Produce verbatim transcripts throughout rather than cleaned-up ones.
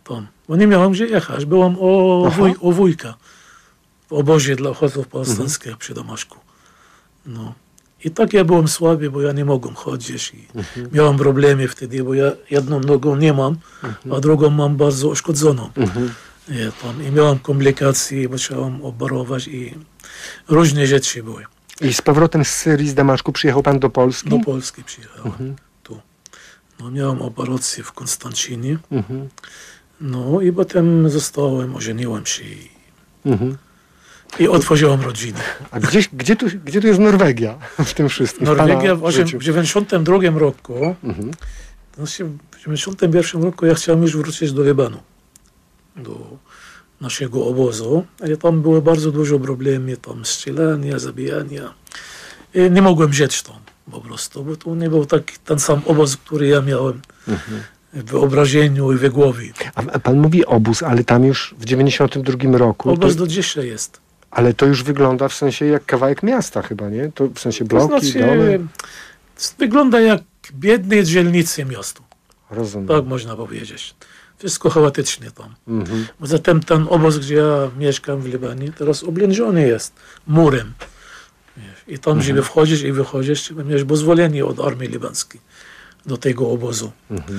Tam. Bo nie miałem gdzie jechać. Byłem o, wuj, o wujka w obozie dla uchodźców palestyńskich mhm. przy Damaszku. No. I tak ja byłem słaby, bo ja nie mogłem chodzić i mhm. miałem problemy wtedy, bo ja jedną nogą nie mam, mhm. a drugą mam bardzo uszkodzoną. Mhm. Ja, tam, i miałem komplikacje, musiałem operować i różne rzeczy były. I z powrotem z Syrii, z Damaszku przyjechał pan do Polski? Do Polski przyjechałem. Mhm. Tu. No, miałem operację w Konstancinie. Mhm. No i potem zostałem, ożeniłem się i, mhm. i otworzyłem rodzinę. A gdzie, gdzie, tu, gdzie tu jest Norwegia w tym wszystkim? Norwegia w, osiem, w dziewięćdziesiątym drugim roku, mhm. znaczy w dziewięćdziesiątym pierwszym roku ja chciałem już wrócić do Libanu, do naszego obozu, ale tam było bardzo dużo problemów, tam strzelania, zabijania. I nie mogłem żyć tam po prostu, bo to nie był taki ten sam obóz, który ja miałem. Mhm. w wyobrażeniu i w głowie. A, a pan mówi obóz, ale tam już w dziewięćdziesiątym drugim roku... Obóz to, do dzisiaj jest. Ale to już wygląda w sensie jak kawałek miasta chyba, nie? To w sensie bloki, to znaczy, domy... Wygląda jak biedne dzielnice miasta. Rozumiem. Tak można powiedzieć. Wszystko chaotycznie tam. Mhm. Zatem ten obóz, gdzie ja mieszkam w Libanie, teraz oblężony jest murem. I tam, mhm. żeby wchodzić i wychodzić, trzeba mieć pozwolenie od armii libańskiej do tego obozu. Mhm.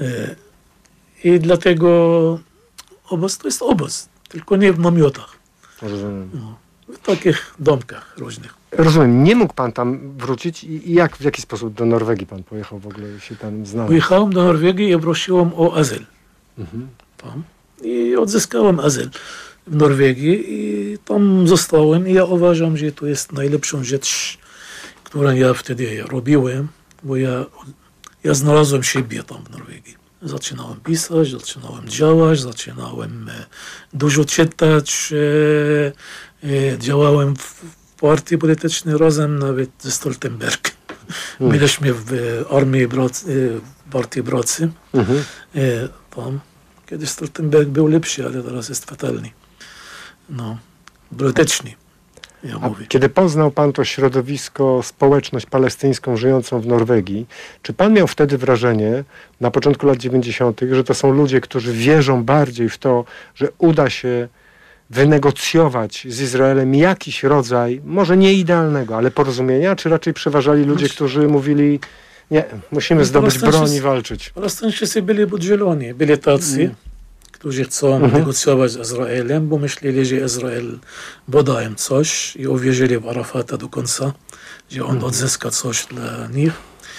I dlatego obóz to jest obóz, tylko nie w namiotach. Rozumiem. No, w takich domkach różnych. Rozumiem. Nie mógł pan tam wrócić i jak, w jaki sposób do Norwegii pan pojechał w ogóle, się tam znalazł? Pojechałem do Norwegii i prosiłem o azyl. Mhm. Tam. I odzyskałem azyl w Norwegii i tam zostałem i ja uważam, że to jest najlepszą rzecz, którą ja wtedy robiłem, bo ja, ja znalazłem siebie tam w Norwegii. Zaczynałem pisać, zaczynałem działać, zaczynałem e, dużo czytać, e, e, działałem w partii politycznej razem nawet ze Stoltenberg. Hmm. Byliśmy w armii pracy, w partii pracy. Mhm. E, tam. Kiedyś Stoltenberg był lepszy, ale teraz jest fatalny. No, polityczny. Ja A kiedy poznał pan to środowisko, społeczność palestyńską żyjącą w Norwegii, czy pan miał wtedy wrażenie, na początku lat dziewięćdziesiątych, że to są ludzie, którzy wierzą bardziej w to, że uda się wynegocjować z Izraelem jakiś rodzaj, może nie idealnego, ale porozumienia, czy raczej przeważali ludzie, którzy mówili, nie, musimy zdobyć broń i walczyć? Palestyńczycy byli podzieleni, byli tacy, mm. którzy chcą mhm. negocjować z Izraelem, bo myśleli, że Izrael poda im coś i uwierzyli w Arafata do końca, że on mhm. odzyska coś dla nich.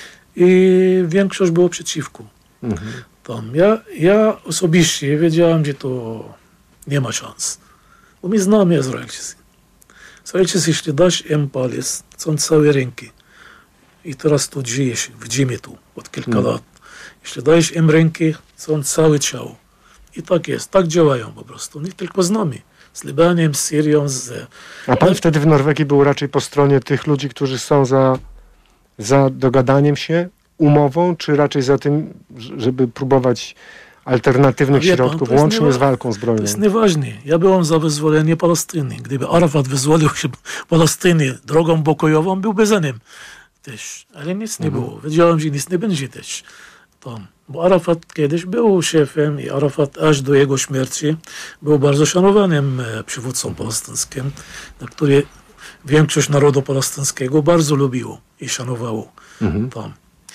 I większość było przeciwko. Mhm. Tam ja, ja osobiście wiedziałem, że to nie ma szans. Bo my znamy Izraelczycy. Izraelczycy, jeśli dasz im palec, są całe ręki. I teraz tu żyjesz, widzimy tu od kilka mhm. lat. Jeśli dajesz im ręki, są całe ciało. I tak jest, tak działają po prostu. Nie tylko z nami, z Libanem, z Syrią. Z... A pan wtedy w Norwegii był raczej po stronie tych ludzi, którzy są za, za dogadaniem się, umową, czy raczej za tym, żeby próbować alternatywnych Wie środków, pan, łącznie z walką zbrojną? To jest nieważne. Ja byłem za wyzwolenie Palestyny. Gdyby Arafat wyzwolił się Palestyny drogą pokojową, byłby za nim też. Ale nic nie mhm. było. Wiedziałem, że nic nie będzie też tam. Bo Arafat kiedyś był szefem i Arafat aż do jego śmierci był bardzo szanowanym przywódcą palestyńskim, na który większość narodu palestyńskiego bardzo lubiło i szanowało mhm. tam.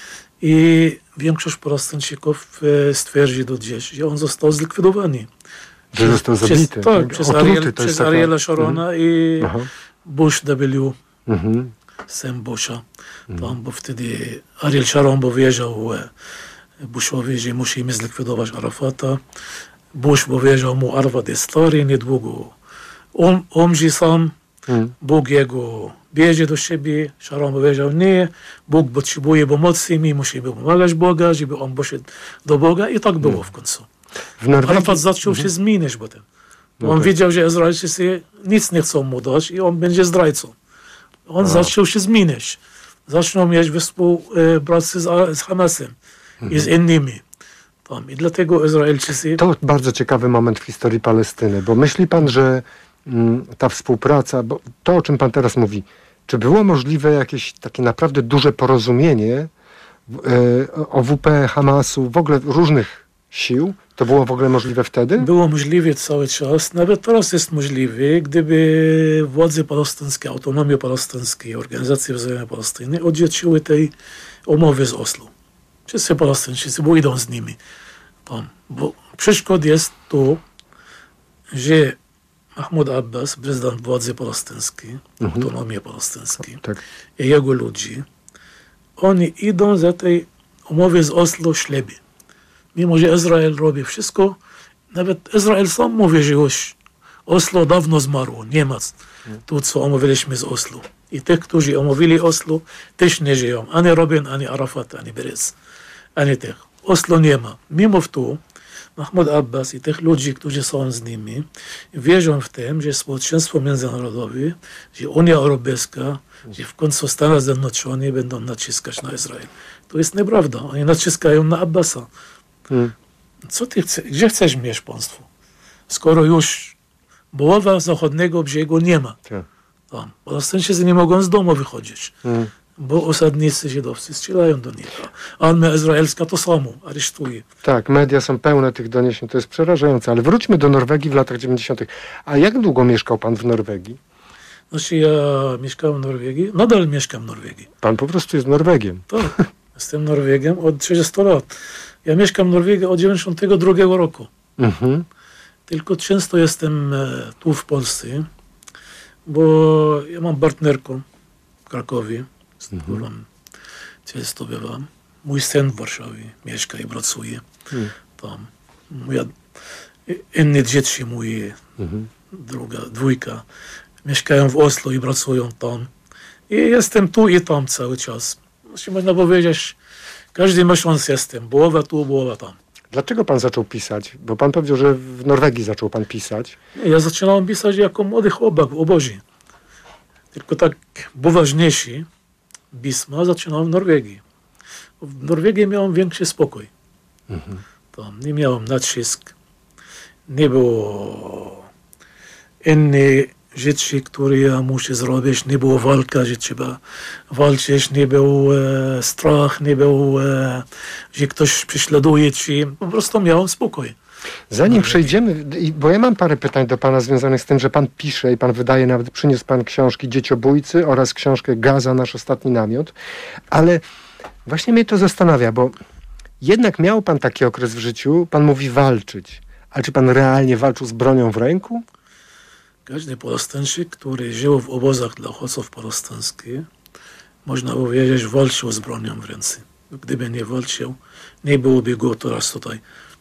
I większość Palestyńczyków stwierdzi do dziś, że on został zlikwidowany. Że został zabity. Przez, tak, przez, Ariel, przez taka... Ariela Sharona mhm. i Aha. Bush W. Mhm. Sam Busha. Mhm. Tam, bo wtedy Ariel Sharon powiedział Bushowi, że musimy zlikwidować Arafata. Bush powiedział mu, Arafat jest stary, niedługo on umrze sam, hmm. Bóg jego bierze do siebie. Sharon powiedział, nie, Bóg potrzebuje pomocy, my musimy pomagać Boga, żeby on poszedł do Boga i tak było hmm. w końcu. W Norwegii... Arafat zaczął hmm. się zmieniać potem. No on tak. wiedział, że Izraelczycy nic nie chcą mu dać i on będzie zdrajcą. On Aha. zaczął się zmieniać. Zaczął mieć współpracę z, z Hamasem i z innymi. Tam. I dlatego Izraelczycy... To bardzo ciekawy moment w historii Palestyny, bo myśli pan, że mm, ta współpraca, bo to, o czym pan teraz mówi, czy było możliwe jakieś takie naprawdę duże porozumienie e, o W P Hamasu, w ogóle różnych sił To było w ogóle możliwe wtedy? Było możliwe cały czas. Nawet teraz jest możliwe, gdyby władze palestyńskie, autonomie palestyńskie, organizacje wzajemne Palestyny odrzuciły tej umowy z Oslo. Wszyscy Palestyńczycy pójdą z nimi. Tam. Bo przeszkód jest to, że Mahmoud Abbas, prezydent władzy palestyńskiej, mhm. autonomii palestyńskiej tak. i jego ludzie, oni idą za tej umowy z Oslo ślepy. Mimo, że Izrael robi wszystko, nawet Izrael sam mówi, że już Oslo dawno zmarło, nie ma to, co omówiliśmy z Oslo. I tych, którzy omówili Oslo, też nie żyją. Ani Rabin, ani Arafat, ani Peres, ani tych. Oslo nie ma. Mimo to, Mahmoud Abbas i tych ludzi, którzy są z nimi, wierzą w tym, że społeczeństwo międzynarodowe, że Unia Europejska, że w końcu Stany Zjednoczone będą naciskać na Izrael. To jest nieprawda. Oni naciskają na Abbasa. Hmm. Co ty chcesz? Gdzie chcesz mieć państwo? Skoro już połowa zachodniego brzegu nie ma. Tam. Palestyńczycy nie mogą z domu wychodzić. Hmm. Bo osadnicy żydowscy strzelają do nich. Armia izraelska to samo, aresztuje. Tak, media są pełne tych doniesień, to jest przerażające. Ale wróćmy do Norwegii w latach dziewięćdziesiątych. A jak długo mieszkał pan w Norwegii? Znaczy ja mieszkałem w Norwegii, nadal mieszkam w Norwegii. Pan po prostu jest Norwegiem. Tak, jestem Norwegiem od trzydziestu lat. Ja mieszkam w Norwegii od dziewięćdziesiątego drugiego roku. Mhm. Tylko często jestem tu w Polsce, bo ja mam partnerkę w Krakowie, z którą mhm. często bywam. Mój syn w Warszawie mieszka i pracuje mhm. tam. Moja, inne dzieci moje, mhm. druga, dwójka, mieszkają w Oslo i pracują tam. I jestem tu i tam cały czas. Można powiedzieć, każdy miesiąc jestem, połowa tu, połowa tam. Dlaczego pan zaczął pisać? Bo pan powiedział, że w Norwegii zaczął pan pisać. Nie, ja zaczynałem pisać jako młody chłopak w obozie. Tylko tak poważniejszy pisma zaczynałem w Norwegii. W Norwegii miałem większy spokój. Mhm. Tam nie miałem nacisk. Nie było innych rzeczy, które ja muszę zrobić. Nie było walka, że trzeba walczyć. Nie był e, strach, nie był, e, że ktoś prześladuje ci. Po prostu miałem spokój. Zanim przejdziemy, bo ja mam parę pytań do pana związanych z tym, że pan pisze i pan wydaje, nawet przyniósł pan książki Dzieciobójcy oraz książkę Gaza, nasz ostatni namiot, ale właśnie mnie to zastanawia, bo jednak miał pan taki okres w życiu, pan mówi walczyć, ale czy pan realnie walczył z bronią w ręku? Każdy Palestyńczyk, który żył w obozach dla uchodźców palestyńskich, można powiedzieć, walczył z bronią w ręce. Gdyby nie walczył, nie byłoby go teraz tutaj.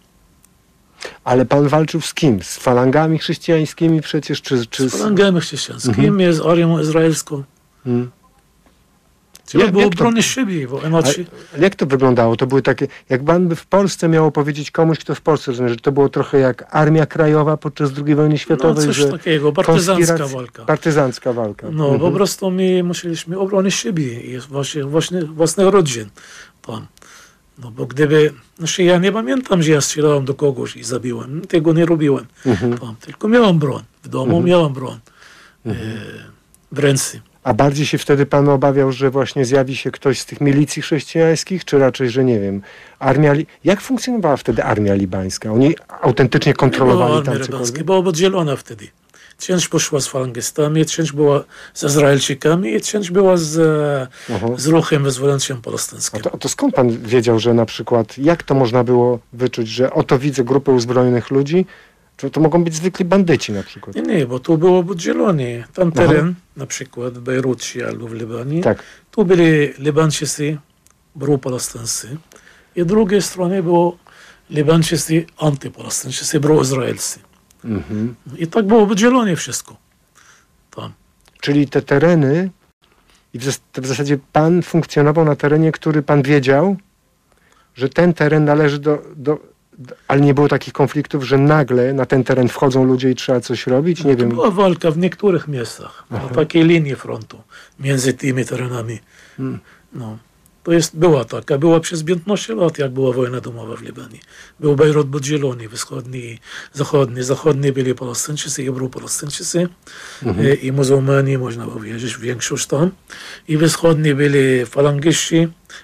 Ale pan walczył z kim? Z falangami chrześcijańskimi przecież? Czy, czy z falangami chrześcijańskimi, mhm. z armią izraelską. Mhm. Trzeba jak, było jak bronić siebie, bo inaczej... Ale jak to wyglądało? To były takie, jak pan by w Polsce miało powiedzieć komuś, kto w Polsce rozumie, że to było trochę jak Armia Krajowa podczas drugiej wojny światowej? No coś że takiego, partyzancka walka. Partyzancka walka. No, mhm. po prostu my musieliśmy obronić siebie i właśnie, właśnie własnych rodzin tam. No bo gdyby, znaczy ja nie pamiętam, że ja strzelałem do kogoś i zabiłem, tego nie robiłem. Mhm. Tam, tylko miałem broń, w domu mhm. miałem broń mhm. e, w ręce. A bardziej się wtedy pan obawiał, że właśnie zjawi się ktoś z tych milicji chrześcijańskich, czy raczej, że nie wiem, armia... Li... Jak funkcjonowała wtedy armia libańska? Oni autentycznie kontrolowali nie tam cokolwiek? Była podzielona wtedy. Część poszła z falangistami, część była z Izraelczykami i część była z, uh-huh. z ruchem wyzwoleńczym palestyńskim. A to, a to skąd pan wiedział, że na przykład, jak to można było wyczuć, że oto widzę grupę uzbrojonych ludzi, to, to mogą być zwykli bandyci na przykład? Nie, nie, bo tu było podzielone. Ten teren, Aha. na przykład w Bejrucie albo w Libanie, tak. tu byli Libańczycy, pro-palestyńscy i z drugiej strony było Libańczycy antypalestyńczycy, pro-izraelscy. Mhm. I tak było podzielone wszystko. Tam. Czyli te tereny, i w, w zasadzie pan funkcjonował na terenie, który pan wiedział, że ten teren należy do, do, do... Ale nie było takich konfliktów, że nagle na ten teren wchodzą ludzie i trzeba coś robić? Nie no, wiem. Była walka w niektórych miejscach, na takiej linii frontu między tymi terenami. Hmm. No. To jest, była taka, była przez piętnaście lat, jak była wojna domowa w Libanie. Był Bejrut podzielony, wschodni i zachodni. Zachodni byli Palestyńczycy i pro-palestyńczycy mhm. i muzułmanie, można powiedzieć, większość tam. I wschodni byli falangiści,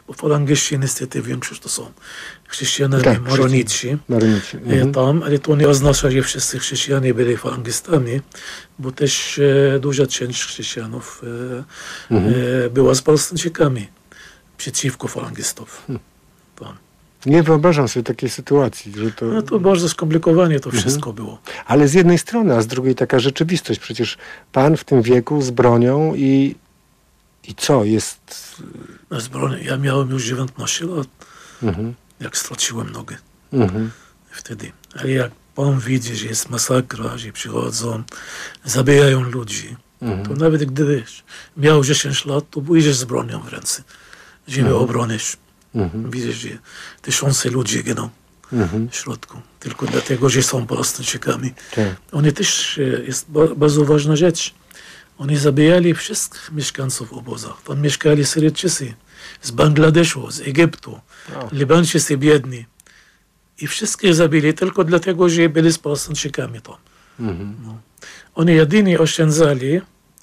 bo falangiści niestety większość to są chrześcijanie tak, maronici. Mhm. Tam, ale to nie oznacza, że wszyscy chrześcijanie byli falangistami, bo też e, duża część chrześcijanów e, mhm. e, była z Palestyńczykami przeciwko falangistów. Hmm. Tam. Nie wyobrażam sobie takiej sytuacji, że to... No to bardzo skomplikowanie to wszystko mhm. było. Ale z jednej strony, a z drugiej taka rzeczywistość. Przecież pan w tym wieku z bronią i i co jest... No z bronią. Ja miałem już dziewiętnaście lat, mhm. jak straciłem nogę. Mhm. Wtedy. Ale jak pan widzi, że jest masakra, że przychodzą, zabijają ludzi, mhm. to nawet gdybyś miał dziesięć lat, to pójdziesz z bronią w ręce, żeby mhm. obronić. Mhm. Widzisz, że tysiące ludzi giną mhm. w środku. Tylko dlatego, że są Palestyńczykami. Tak. Oni też, jest bardzo ważna rzecz. Oni zabijali wszystkich mieszkańców obozów. Tam mieszkali Syryjczycy z Bangladeszu, z Egiptu, oh. Libańczycy biedni. I wszystkich zabili tylko dlatego, że byli z Palestyńczykami tam. Mm-hmm. No. Oni jedynie oszczędzali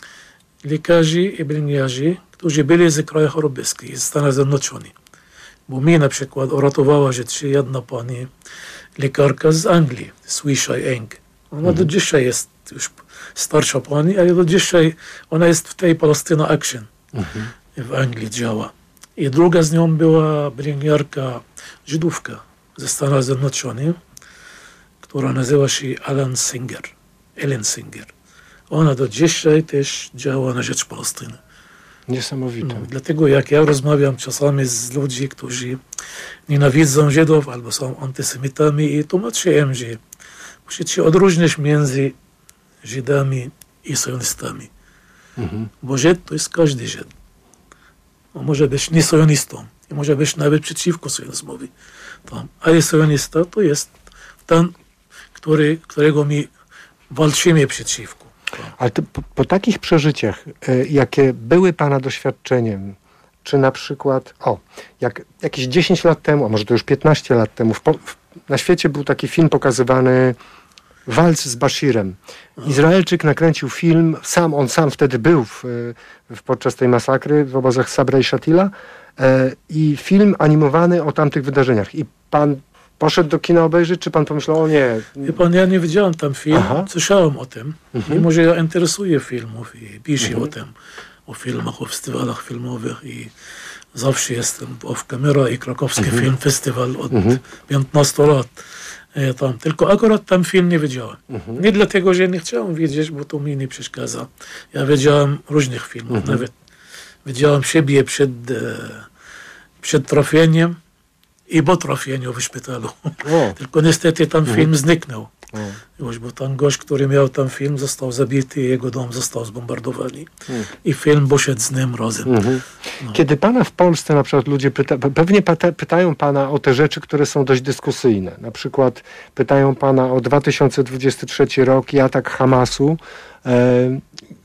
lekarzy i pielęgniarzy, którzy byli z krajów europejskich, z Stanów Zjednoczonych. Bo mi na przykład uratowała życie jedna pani lekarka z Anglii, Swisha Eng. Ona mm-hmm. do dzisiaj jest już starsza pani, ale do dzisiaj ona jest w tej Palestina Action mhm. w Anglii działa. I druga z nią była pielęgniarka Żydówka ze Stanów Zjednoczonych, która nazywa się Ellen Singer. Ellen Singer. Ona do dzisiaj też działa na rzecz Palestyny. Niesamowite. No, dlatego jak ja rozmawiam czasami z ludźmi, którzy nienawidzą Żydów albo są antysemitami i tłumaczę im, że musicie odróżnić między Żydami i sionistami. Mhm. Bo Żyd to jest każdy Żyd. On może być nie sionistą i może być nawet przeciwko sionizmowi. Ale sionista to jest ten, który, którego my walczymy przeciwko. Tam. Ale to, po, po takich przeżyciach, y, jakie były pana doświadczeniem, czy na przykład, o, jak jakieś dziesięć lat temu, a może to już piętnaście lat temu, w, w, na świecie był taki film pokazywany Walc z Bashirem. Izraelczyk nakręcił film, sam on sam wtedy był w, w, podczas tej masakry w obozach Sabra i Shatila e, i film animowany o tamtych wydarzeniach. I pan poszedł do kina obejrzeć, czy pan pomyślał, o nie... Wie pan, ja nie widziałem tam film, Aha. słyszałem o tym. Mhm. I może ja interesuję filmów i piszę mhm. o tym, o filmach, o festiwalach filmowych i zawsze jestem off camera i Krakowski mhm. Film Festiwal od mhm. piętnastu lat. Tam. Tylko akurat tam film nie widziałem. Mhm. Nie dlatego, że nie chciałem wiedzieć, bo to mi nie przeszkadza. Ja widziałem różnych filmów. Mhm. Nawet widziałem siebie przed, przed trafieniem i po trafieniu w szpitalu. O. Tylko niestety tam mhm. film zniknął. Już, bo ten gość, który miał tam film, został zabity i jego dom został zbombardowany. Hmm. I film poszedł z nim razem. Mhm. No. Kiedy pana w Polsce na przykład ludzie pyta, pewnie pyta, pytają pana o te rzeczy, które są dość dyskusyjne. Na przykład pytają pana o dwa tysiące dwudziesty trzeci rok i atak Hamasu e, e,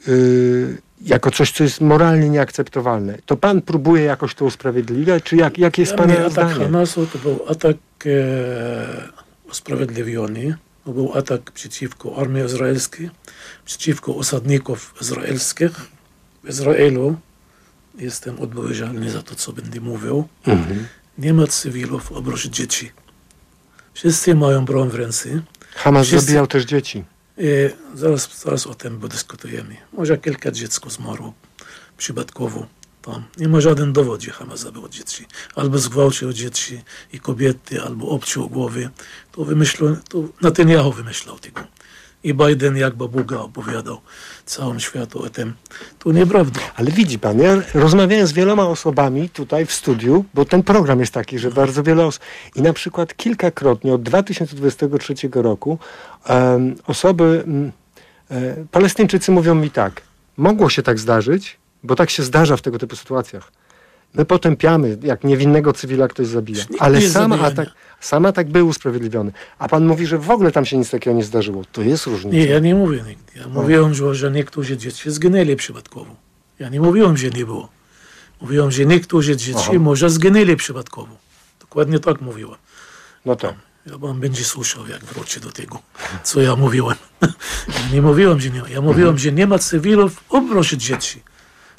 jako coś, co jest moralnie nieakceptowalne. To pan próbuje jakoś to usprawiedliwiać? Czy jak, jakie jest pana atak zdanie? Atak Hamasu to był atak e, usprawiedliwiony. To był atak przeciwko armii izraelskiej, przeciwko osadników izraelskich. W Izraelu jestem odpowiedzialny za to, co będę mówił. Mhm. Nie ma cywilów oprócz dzieci. Wszyscy mają broń w ręce. Hamas Wszyscy... zabijał też dzieci. I zaraz, zaraz o tym dyskutujemy. Może kilka dziecko zmarło przypadkowo. Tam. Nie ma żaden dowód, że Hamas zabił dzieci. Albo zgwałcił dzieci i kobiety, albo obciął głowy. To wymyślał, to Netanyahu wymyślał tego. I Biden jak babuga opowiadał całemu światu o tym. To nieprawda. Ale widzi pan, ja rozmawiałem z wieloma osobami tutaj w studiu, bo ten program jest taki, że bardzo wiele osób... I na przykład kilkakrotnie od dwa tysiące dwudziestego trzeciego roku um, osoby, um, e, Palestyńczycy mówią mi tak, mogło się tak zdarzyć, bo tak się zdarza w tego typu sytuacjach. My potępiamy, jak niewinnego cywila ktoś zabija. Ale sam atak, sam atak był usprawiedliwiony. A pan mówi, że w ogóle tam się nic takiego nie zdarzyło. To jest różnica. Nie, ja nie mówię nigdy. Ja no. mówiłem, że, że niektórzy dzieci zginęli przypadkowo. Ja nie mówiłem, że nie było. Mówiłem, że niektórzy dzieci Aha. może zginęli przypadkowo. Dokładnie tak mówiłem. No tak. Ja pan będzie słyszał, jak wróci do tego, co ja mówiłem. Ja nie mówiłem, że nie ma. Ja mówiłem, że nie ma cywilów oprócz dzieci. W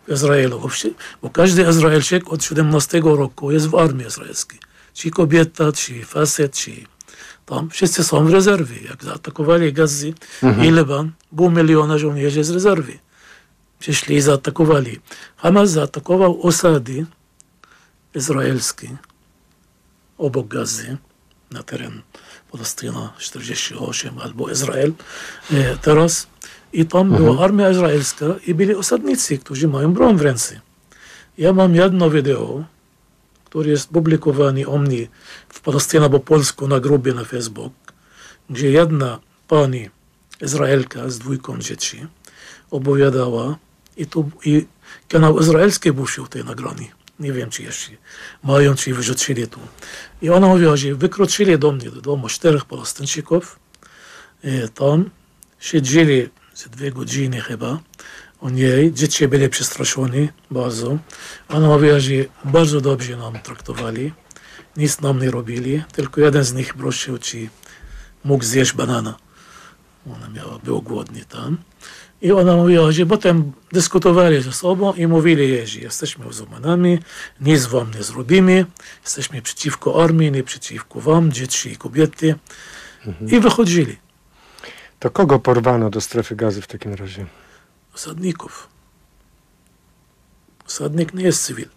w Izraelu, bo każdy Izraelczyk od siedemnastego roku jest w armii izraelskiej. Czy kobieta, czy facet, czy tam wszyscy są w rezerwie. Jak zaatakowali Gazy mhm. i Liban, pół miliona żołnierzy z rezerwy przyszli i zaatakowali. Hamas zaatakował osady izraelskie obok Gazy, na teren Palestyna czterdzieści osiem albo Izrael e, teraz. I tam mhm. była armia izraelska i byli osadnicy, którzy mają broń w ręce. Ja mam jedno wideo, które jest publikowane u mnie w Palestyna po polsku na grupie na Facebook, gdzie jedna pani Izraelka z dwójką dzieci opowiadała i, tu, i kanał izraelski puścił tej nagranie. Nie wiem, czy jeszcze mają, czy wyrzucili tu. I ona mówiła, że wykroczyli do mnie, do domu czterech Palestyńczyków. I tam siedzieli ze dwie godziny chyba u niej. Dzieci byli przestraszone bardzo. Ona mówiła, że bardzo dobrze nam traktowali. Nic nam nie robili. Tylko jeden z nich prosił, czy mógł zjeść banana. Ona miała, był głodny tam. I ona mówiła, że potem dyskutowali ze sobą i mówili jej, że jesteśmy muzułmanami, nic wam nie zrobimy, jesteśmy przeciwko armii, nie przeciwko wam, dzieci i kobiety. Mhm. I wychodzili. To kogo porwano do strefy Gazy w takim razie? Osadników. Osadnik nie jest cywil.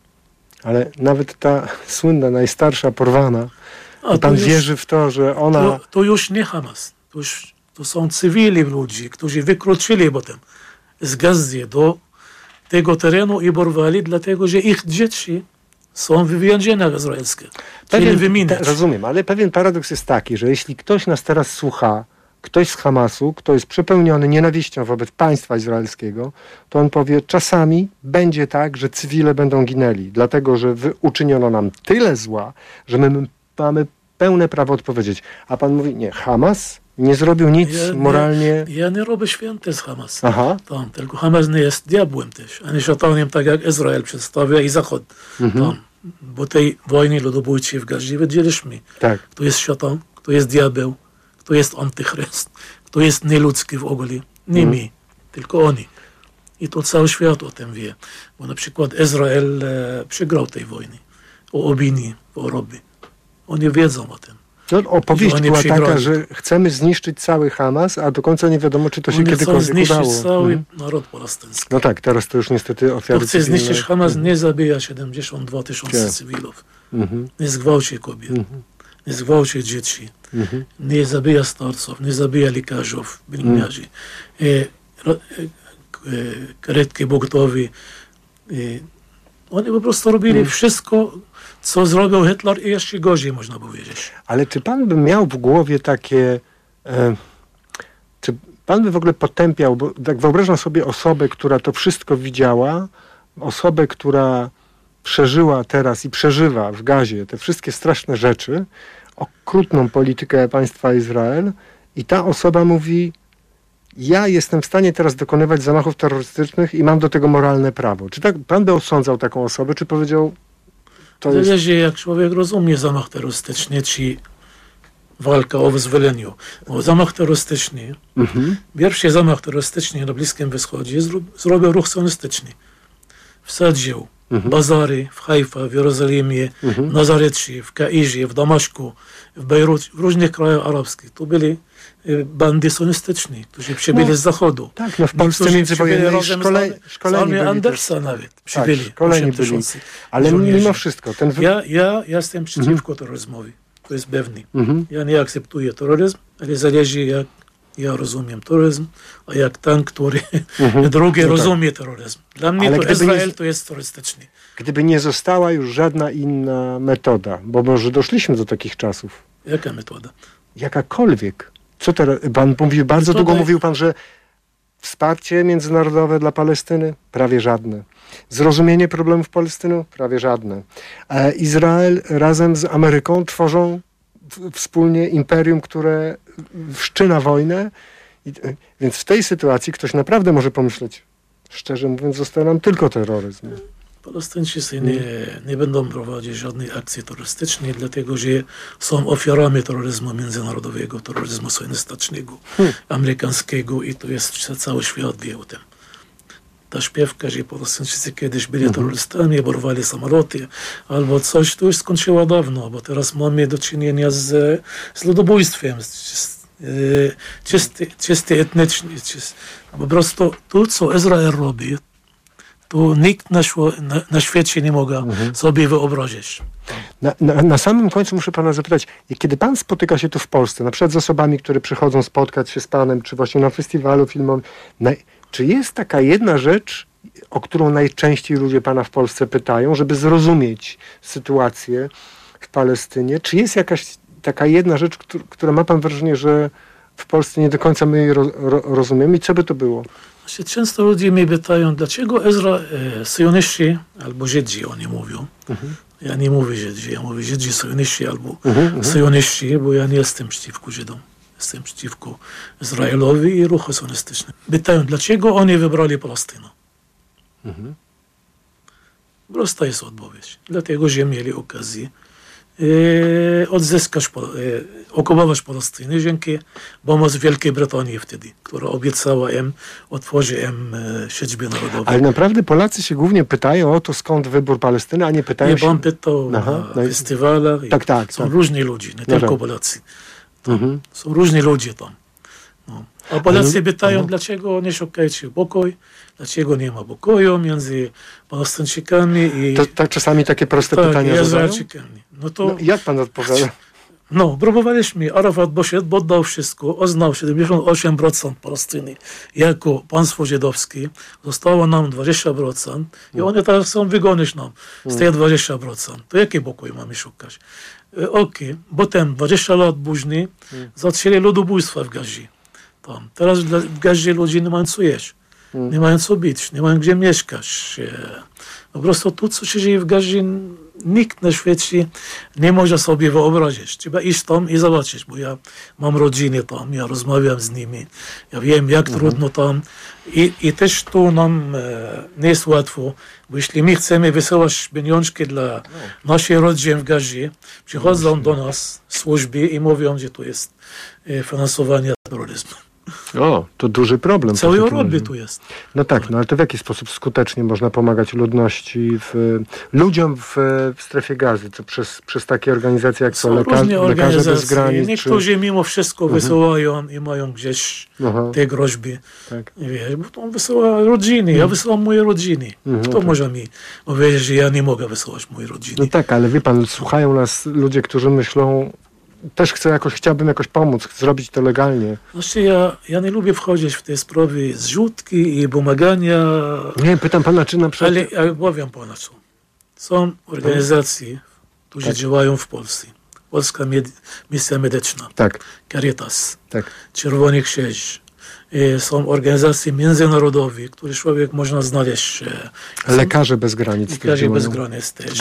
Ale nawet ta słynna, najstarsza porwana, A, pan już, wierzy w to, że ona... To, to już nie Hamas. To już To są cywili ludzie, którzy wykroczyli potem z Gazy do tego terenu i porwali, dlatego że ich dzieci są w więzieniach izraelskich. Pewien, te, rozumiem, ale pewien paradoks jest taki, że jeśli ktoś nas teraz słucha, ktoś z Hamasu, kto jest przepełniony nienawiścią wobec państwa izraelskiego, to on powie, czasami będzie tak, że cywile będą ginęli, dlatego że uczyniono nam tyle zła, że my mamy pełne prawo odpowiedzieć. A pan mówi, nie, Hamas nie zrobił nic ja moralnie... Nie, ja nie robię święty z Hamas. Aha. Tam, tylko Hamas nie jest diabłem też, ani szatanem, tak jak Izrael przedstawia i Zachód. Mhm. Tam, bo tej wojny ludobójczej w Gazie widzieliśmy. Tak. Kto jest szatan, kto jest diabeł, kto jest antychryst, kto jest nieludzki w ogóle. Nie mhm. my, tylko oni. I to cały świat o tym wie. Bo na przykład Izrael e, przegrał tej wojny. O opinii, o robi. Oni wiedzą o tym. No, opowieść była taka, że chcemy zniszczyć cały Hamas, a do końca nie wiadomo, czy to się Oni kiedykolwiek chcą zniszczyć udało. cały mhm. naród palestyński. No tak, teraz to już niestety ofiary Kto chce cywilne. zniszczyć Hamas, nie zabija siedemdziesiąt dwa tysiące cywilów. Mhm. Nie zgwałci kobiet, mhm. nie zgwałci dzieci, mhm. nie zabija starców, nie zabija lekarzów, pielęgniarzy. Mhm. E, e, karetki pogotowi. E, oni po prostu robili mhm. wszystko, co zrobił Hitler i jeszcze gorzej, można powiedzieć. Ale czy pan by miał w głowie takie... E, czy pan by w ogóle potępiał, bo tak wyobrażam sobie osobę, która to wszystko widziała, osobę, która przeżyła teraz i przeżywa w Gazie te wszystkie straszne rzeczy, okrutną politykę państwa Izrael i ta osoba mówi, ja jestem w stanie teraz dokonywać zamachów terrorystycznych i mam do tego moralne prawo. Czy tak pan by osądzał taką osobę, czy powiedział... To zależy, jest... jak człowiek rozumie zamach terrorystyczny, czy walka o wyzwoleniu. Bo zamach terrorystyczny, mhm. pierwszy zamach terrorystyczny na Bliskim Wschodzie zrobił ruch sionistyczny. Wsadził mhm. bazary w Haifa, w Jerozolimie, mhm. w Nazarecie, w Kairze, w Damaszku, w Bejrucie, w różnych krajach arabskich. To byli bandy sionistyczne, którzy przybyli no, z zachodu. Tak, no w Polsce międzywojennej szkole, szkoleni byli. Andersa też. Nawet przybyli. Tak, szkoleni byli. Ale żołnierzy. Mimo wszystko. Ten wy... ja, ja, ja jestem przeciwko mhm. terroryzmowi. To jest pewne. Mhm. Ja nie akceptuję terroryzm, ale zależy jak ja rozumiem terroryzm, a jak ten, który mhm. drugi no rozumie tak. terroryzm. Dla mnie ale to Izrael nie, to jest terrorystyczny. Gdyby nie została już żadna inna metoda, bo może doszliśmy do takich czasów. Jaka metoda? Jakakolwiek. Co teraz? Pan mówił, bardzo długo mówił pan, że wsparcie międzynarodowe dla Palestyny? Prawie żadne. Zrozumienie problemów Palestyny? Prawie żadne. E, Izrael razem z Ameryką tworzą w, wspólnie imperium, które wszczyna wojnę. I, więc w tej sytuacji ktoś naprawdę może pomyśleć, szczerze mówiąc, został nam tylko terroryzm. Palestyńczycy nie, nie będą prowadzić żadnej akcji terrorystycznej, dlatego że są ofiarami terroryzmu międzynarodowego, terroryzmu sionistycznego, hmm. amerykańskiego i to jest cały świat wie o tym. ta śpiewka, że Palestyńczycy kiedyś byli terrorystami, porwali samoloty albo coś, to już skończyło dawno, bo teraz mamy do czynienia z, z ludobójstwem, z, czysty, czysty etniczny. Czysty. Po prostu to, co Izrael robi, to nikt na, na, na świecie nie może mhm. sobie wyobrazić. Na, na, na samym końcu muszę pana zapytać, kiedy pan spotyka się tu w Polsce, na przykład z osobami, które przychodzą spotkać się z panem, czy właśnie na festiwalu filmowym, na, czy jest taka jedna rzecz, o którą najczęściej ludzie pana w Polsce pytają, żeby zrozumieć sytuację w Palestynie? Czy jest jakaś taka jedna rzecz, która ma pan wrażenie, że w Polsce nie do końca my jej ro, ro, rozumiemy? I co by to było? Właśnie często ludzie mnie pytają, dlaczego Ezra, e, syjoniści albo Żydzi, oni mówią. Mhm. Ja nie mówię Żydzi, ja mówię Żydzi, syjoniści albo mhm, syjoniści, bo ja nie jestem przeciwko Żydom. Jestem przeciwko Izraelowi i ruchu sionistycznemu. Pytają, dlaczego oni wybrali Palestynę? Mhm. Prosta jest odpowiedź. Dlatego, że mieli okazję e, odzyskać, e, okupować Palestynę dzięki pomocy Wielkiej Brytanii wtedy, która obiecała im, otworzy im e, siedzibę narodową. Ale naprawdę Polacy się głównie pytają o to, skąd wybór Palestyny, a nie pytają nie, się... Nie, pan pytał Aha, na no festiwalach. Tak, tak. Są tak. różni ludzie, nie no tylko Polacy. Tam, mhm. Są różni ludzie tam. No. A Polacy Ale, pytają, aha. dlaczego nie szukajcie pokój, dlaczego nie ma pokoju między Palestyńczykami i... To, to czasami takie proste tak, pytania zadają? No to... No, jak pan odpowiada? No, próbowaliśmy. Arafat poszedł, oddał wszystko, uznał siedemdziesiąt osiem procent Palestyny jako państwo żydowskie. Zostało nam dwadzieścia procent i mm. oni teraz chcą wygonić nam z tych dwadzieścia procent. To jaki pokój mamy szukać? E, Okej, okay. Potem dwadzieścia lat później mm. zaczęli ludobójstwa w Gazie. Tam. Teraz w Gazie ludzie nie mają co jeść, mm. nie mają co bić, nie mają gdzie mieszkać. E, po prostu to, co się dzieje w Gazie, nikt na świecie nie może sobie wyobrazić. Trzeba iść tam i zobaczyć, bo ja mam rodziny tam, ja rozmawiam z nimi, ja wiem, jak mhm. trudno tam i, i też to nam e, nie jest łatwo, bo jeśli my chcemy wysyłać pieniążki dla no. naszej rodziny w Gazie, przychodzą no. do nas służby i mówią, że to jest e, finansowanie terroryzmu. O, to duży problem. Całej Europie tu jest. No tak, no ale to w jaki sposób skutecznie można pomagać ludności, w, ludziom w, w strefie Gazy? To przez, przez takie organizacje jak są leka, Lekarze Bez Granic? Niektórzy czy... mimo wszystko mhm. wysyłają i mają gdzieś Aha. te groźby. Tak. Wiesz, bo to on wysyła rodziny, mhm. ja wysyłam moje rodziny. Mhm, Kto tak. może mi powiedzieć, że ja nie mogę wysyłać mojej rodziny? No tak, ale wie pan, słuchają nas ludzie, którzy myślą, też chcę jakoś, chciałbym jakoś pomóc, zrobić to legalnie. Znaczy ja, ja nie lubię wchodzić w te sprawy zrzutki i pomagania. Nie, pytam pana, czy na przykład... Ale ja powiem pana co. Są organizacje, które tak. działają w Polsce. Polska Med- Misja Medyczna, tak. Caritas, tak. Czerwony Krzyż. Są organizacje międzynarodowe, które człowiek można znaleźć. Lekarze Bez Granic. Lekarze Bez Granic też.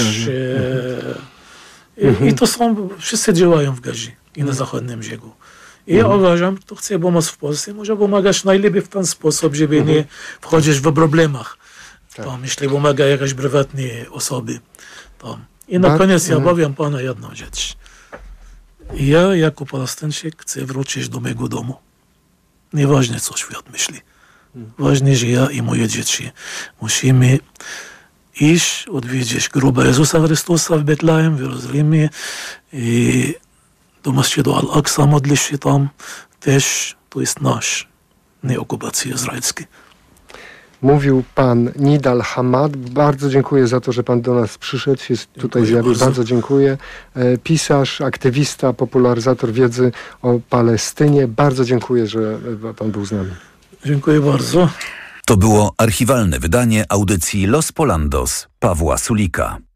I, mhm. I to są, wszyscy działają w Gazie i na zachodnim brzegu. I mhm. ja uważam, kto chce pomoc w Polsce, może pomagać najlepiej w ten sposób, żeby mhm. nie wchodzić w problemach. Tak. Tam, jeśli pomaga jakaś prywatne osoby. Tam. I na Bar- koniec ja mhm. powiem pana jedną rzecz. Ja jako Palestyńczyk chcę wrócić do mojego domu. Nieważne, co świat myśli. Mhm. Ważne, że ja i moje dzieci musimy iść, odwiedzić grób Jezusa Chrystusa w Betlejem, w Jerozolimie i do Masjidu Al-Aqsa modlić się tam. Też to jest nasz, nie okupacja izraelska. Mówił pan Nidal Hamad. Bardzo dziękuję za to, że pan do nas przyszedł, się tutaj dziękuję zjawił. Bardzo. bardzo dziękuję. Pisarz, aktywista, popularyzator wiedzy o Palestynie. Bardzo dziękuję, że pan był z nami. Dziękuję bardzo. To było archiwalne wydanie audycji Los Polandos Pawła Sulika.